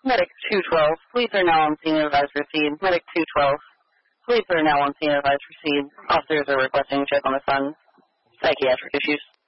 Medic 212, police are now on scene and advised to proceed. Medic 212, police are now on scene and advised to proceed. Officers are requesting a check on the son's psychiatric issues.